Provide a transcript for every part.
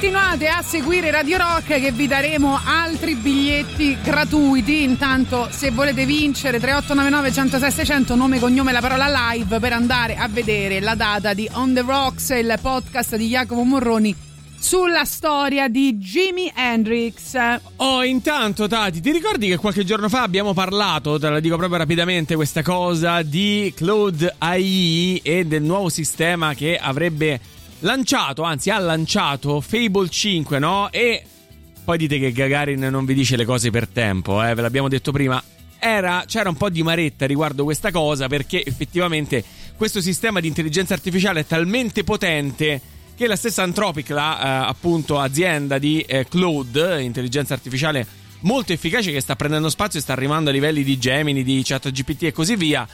Continuate a seguire Radio Rock che vi daremo altri biglietti gratuiti. Intanto, se volete vincere, 3899 106 600, nome, cognome, la parola live, per andare a vedere la data di On The Rocks, il podcast di Jacopo Morroni sulla storia di Jimi Hendrix. Oh, intanto Tati, ti ricordi che qualche giorno fa abbiamo parlato, te la dico proprio rapidamente questa cosa, di Claude AI e del nuovo sistema che avrebbe lanciato, anzi ha lanciato Fable 5, no? E poi dite che Gagarin non vi dice le cose per tempo, ve l'abbiamo detto prima. C'era un po' di maretta riguardo questa cosa, perché effettivamente questo sistema di intelligenza artificiale è talmente potente che la stessa Anthropic, appunto azienda di Claude, intelligenza artificiale molto efficace che sta prendendo spazio e sta arrivando a livelli di Gemini, di ChatGPT e così via,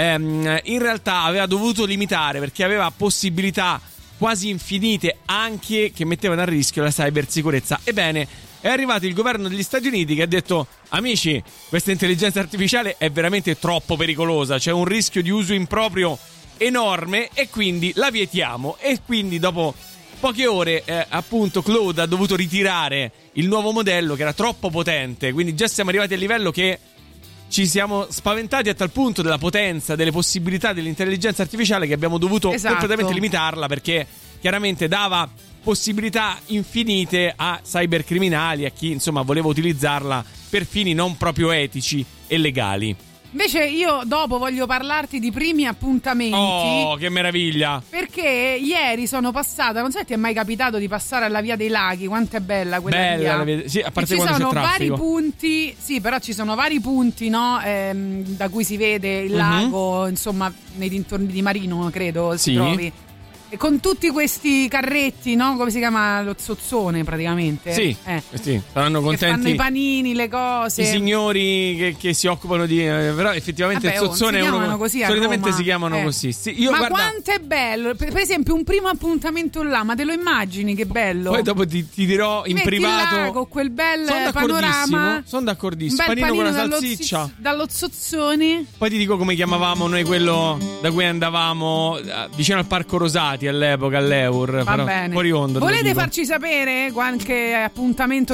in realtà aveva dovuto limitare perché aveva possibilità quasi infinite anche che mettevano a rischio la cybersicurezza. Ebbene, è arrivato il governo degli Stati Uniti che ha detto: amici, questa intelligenza artificiale è veramente troppo pericolosa, c'è un rischio di uso improprio enorme e quindi la vietiamo. E quindi dopo poche ore appunto Claude ha dovuto ritirare il nuovo modello che era troppo potente, quindi già siamo arrivati al livello che ci siamo spaventati a tal punto della potenza, delle possibilità dell'intelligenza artificiale, che abbiamo dovuto completamente limitarla, perché chiaramente dava possibilità infinite a cybercriminali, a chi insomma voleva utilizzarla per fini non proprio etici e legali. Invece io dopo voglio parlarti di primi appuntamenti. Oh, che meraviglia! Perché ieri sono passata, non so se ti è mai capitato di passare alla Via dei Laghi, quanto è bella quella via. Sì, a parte ci quando sono c'è traffico. Vari punti, sì, però ci sono vari punti, no, da cui si vede il lago, insomma, nei dintorni di Marino, credo si trovi. E con tutti questi carretti, no? Come si chiama? Lo zozzone praticamente. Sì, sì, saranno contenti. Che fanno i panini, le cose. I signori che si occupano di. Però effettivamente il zozzone è uno. Così solitamente si chiamano così. Sì, guarda, quanto è bello! Per esempio, un primo appuntamento là, ma te lo immagini che bello? Poi dopo ti dirò in privato. Là, con quel bel panorama. Sono d'accordissimo. Un bel panino con la salsiccia. Dallo zozzone. Poi ti dico come chiamavamo noi quello da cui andavamo vicino al Parco Rosati all'epoca, all'Eur. Va bene. Fuori onda. Volete farci sapere qualche appuntamento